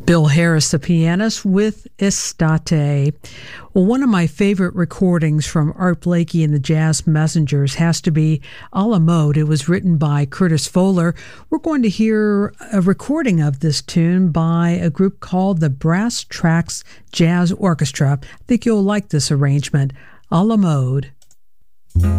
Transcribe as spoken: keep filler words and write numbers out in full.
Bill Harris, the pianist, with Estate. Well, one of my favorite recordings from Art Blakey and the Jazz Messengers has to be A la Mode. It was written by Curtis Fowler. We're going to hear a recording of this tune by a group called the Brass Tracks Jazz Orchestra. I think you'll like this arrangement. A la Mode.